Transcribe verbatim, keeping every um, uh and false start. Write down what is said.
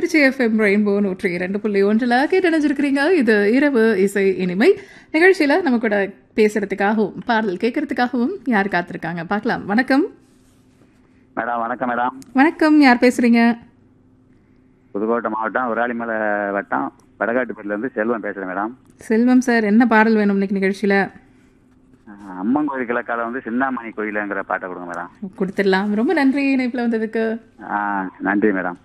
Trichy FM rainbow நூற்றி இரண்டு புள்ளி ஒன்றில் கேட்டணிஞ்சிருக்கிறீங்க. இது இரவு இசை இனிமை நிகழ்ச்சியில நம்ம கூட பேசுறதுக்காகவும் பாடல் கேட்கறதுக்காகவும் யார் காத்திருக்காங்க பார்க்கலாம். வணக்கம் மேடம். வணக்கம் மேடம். வணக்கம், யார் பேசுறீங்க? புதுக்கோட்டை மாவட்டம் விராலிமலை வட்டம் வடகாட்டுப்பட்டில இருந்து செல்வம் பேசுறேன் மேடம். செல்வம் சார், என்ன பாடல் வேணும் இன்னைக்கு நிகழ்ச்சியில? அம்மன் கோயில் கிழக்கால வந்து சின்னாமணி கோயிலுங்கிற பாட்டை கொடுங்க மேடம். கொடுத்துடலாம். ரொம்ப நன்றி இணைப்புல வந்ததுக்கு. ஆ, நன்றி மேடம்.